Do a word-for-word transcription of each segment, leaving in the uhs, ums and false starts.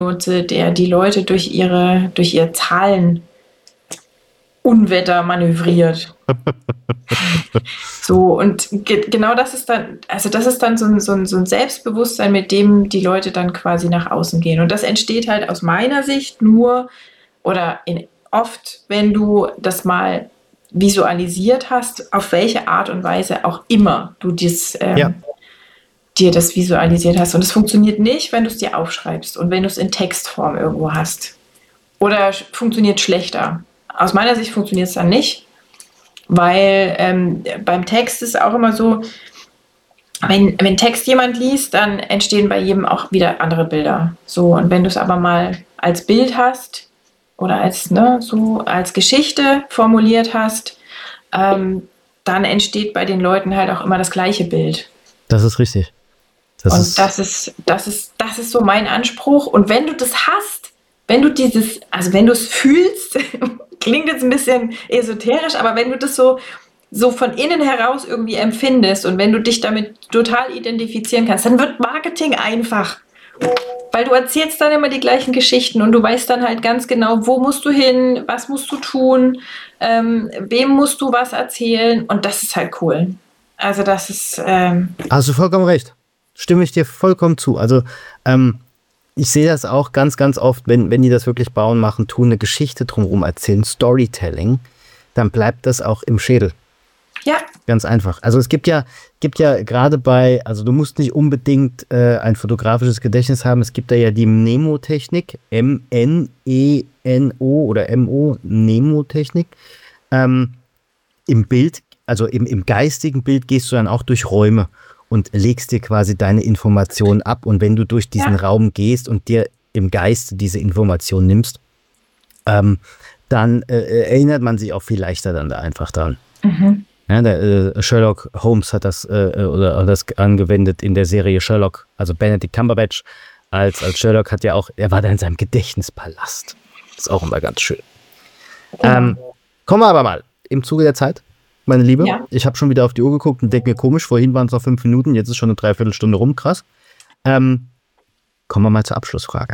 nutze, der die Leute durch ihre, durch ihr Zahlenunwetter manövriert. So, und ge- genau das ist dann, also das ist dann so ein, so, ein, so ein Selbstbewusstsein, mit dem die Leute dann quasi nach außen gehen. Und das entsteht halt aus meiner Sicht nur oder in, oft, wenn du das mal visualisiert hast, auf welche Art und Weise auch immer du dies, ähm, Ja. dir das visualisiert hast. Und es funktioniert nicht, wenn du es dir aufschreibst und wenn du es in Textform irgendwo hast. Oder sch- funktioniert schlechter. Aus meiner Sicht funktioniert es dann nicht, weil ähm, beim Text ist auch immer so, wenn, wenn Text jemand liest, dann entstehen bei jedem auch wieder andere Bilder. So, und wenn du es aber mal als Bild hast oder als, ne, so als Geschichte formuliert hast, ähm, dann entsteht bei den Leuten halt auch immer das gleiche Bild. Das ist richtig. Das Und ist, das ist, das ist, das ist so mein Anspruch. Und wenn du das hast, wenn du dieses, also wenn du es fühlst, klingt jetzt ein bisschen esoterisch, aber wenn du das so, so von innen heraus irgendwie empfindest und wenn du dich damit total identifizieren kannst, dann wird Marketing einfach. Weil du erzählst dann immer die gleichen Geschichten und du weißt dann halt ganz genau, wo musst du hin, was musst du tun, ähm, wem musst du was erzählen, und das ist halt cool. Also das ist, ähm, hast du vollkommen recht. Stimme ich dir vollkommen zu. Also, ähm, ich sehe das auch ganz, ganz oft, wenn, wenn die das wirklich bauen, machen, tun, eine Geschichte drumherum erzählen, Storytelling, dann bleibt das auch im Schädel. ja, Ganz einfach. Also es gibt ja, gibt ja gerade bei, also du musst nicht unbedingt äh, ein fotografisches Gedächtnis haben, es gibt da ja die Mnemotechnik, M N E N O oder M O, Mnemotechnik. Ähm, Im Bild, also im, im geistigen Bild gehst du dann auch durch Räume und legst dir quasi deine Informationen ab. Und wenn du durch diesen Ja. Raum gehst und dir im Geiste diese Information nimmst, ähm, dann äh, erinnert man sich auch viel leichter dann da einfach dran. Mhm. Ja, der, äh, Sherlock Holmes hat das, äh, oder, oder das angewendet in der Serie Sherlock, also Benedict Cumberbatch als, als Sherlock hat ja auch, er war da in seinem Gedächtnispalast. Das ist auch immer ganz schön. Genau. Ähm, kommen wir aber mal im Zuge der Zeit, meine Liebe. Ja. Ich habe schon wieder auf die Uhr geguckt und denke mir, komisch, vorhin waren es noch fünf Minuten, jetzt ist schon eine Dreiviertelstunde rum, krass. Ähm, kommen wir mal zur Abschlussfrage.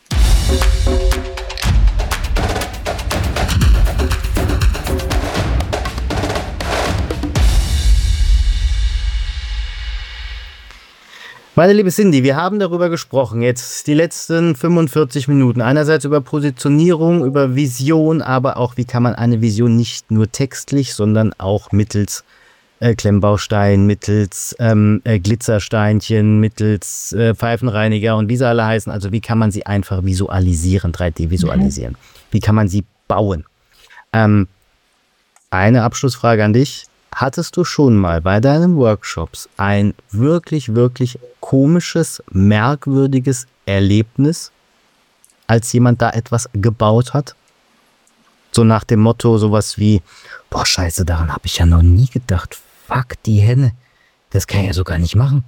Meine liebe Cindy, wir haben darüber gesprochen, jetzt die letzten fünfundvierzig Minuten. Einerseits über Positionierung, über Vision, aber auch, wie kann man eine Vision nicht nur textlich, sondern auch mittels äh, Klemmbaustein, mittels ähm, äh, Glitzersteinchen, mittels äh, Pfeifenreiniger und wie sie alle heißen. Also wie kann man sie einfach visualisieren, drei D visualisieren? Wie kann man sie bauen? Ähm, eine Abschlussfrage an dich. Hattest du schon mal bei deinen Workshops ein wirklich, wirklich komisches, merkwürdiges Erlebnis, als jemand da etwas gebaut hat? So nach dem Motto sowas wie, boah, scheiße, daran habe ich ja noch nie gedacht. Fuck, die Henne. Das kann ich ja so gar nicht machen.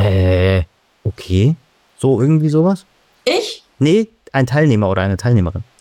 Äh, okay. So irgendwie sowas? Ich? Nee, ein Teilnehmer oder eine Teilnehmerin.